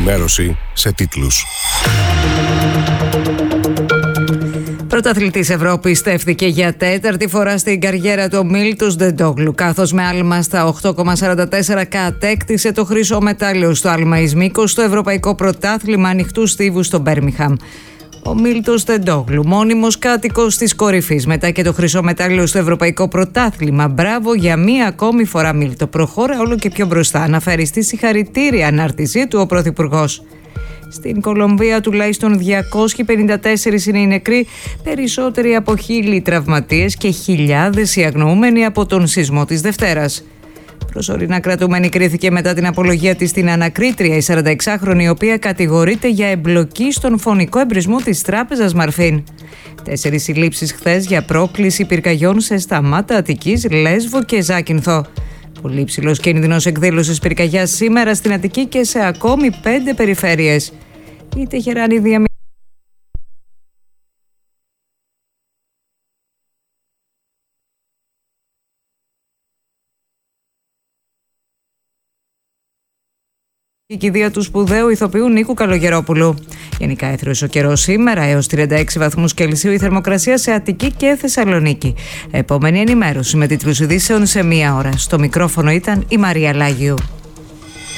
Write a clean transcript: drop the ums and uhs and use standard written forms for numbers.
Ενημέρωση σε τίτλους. Πρωταθλητής Ευρώπης στέφθηκε για τέταρτη φορά στην καριέρα του ο Μίλτος Ντεντόγλου, καθώς με άλμα στα 8,44 κατέκτησε το χρυσό μετάλλιο στο άλμα εις μήκος στο Ευρωπαϊκό Πρωτάθλημα Ανοιχτού Στίβου στο Μπέρμιγχαμ. Ο Μίλτος Ντεντόγλου, μόνιμος κάτοικος της κορυφής, μετά και το χρυσό μετάλλιο στο Ευρωπαϊκό Πρωτάθλημα. Μπράβο για μία ακόμη φορά, Μίλτο. Προχώρα όλο και πιο μπροστά. Αναφέρει στη συγχαρητήρια ανάρτησή του ο Πρωθυπουργός. Στην Κολομβία τουλάχιστον 254 είναι οι νεκροί, περισσότεροι από 1.000 τραυματίες και χιλιάδες οι αγνοούμενοι από τον σεισμό της Δευτέρας. Προσωρινά κρατούμενη κρίθηκε μετά την απολογία της στην ανακρίτρια η 46χρονη, η οποία κατηγορείται για εμπλοκή στον φωνικό εμπρισμό της τράπεζας Μαρφίν. 4 συλλήψεις χθες για πρόκληση πυρκαγιών σε Σταμάτα Αττικής, Λέσβο και Ζάκυνθο. Πολύ υψηλός κίνδυνος εκδήλωσης πυρκαγιάς σήμερα στην Αττική και σε ακόμη 5 περιφέρειες. Η Τεχεράνη η κηδεία του σπουδαίου ηθοποιού Νίκου Καλογερόπουλου. Γενικά έθριος ο καιρός σήμερα, έως 36 βαθμούς Κελσίου η θερμοκρασία σε Αττική και Θεσσαλονίκη. Επόμενη ενημέρωση με τίτλους ειδήσεων σε 1 ώρα. Στο μικρόφωνο ήταν η Μαρία Λάγιου.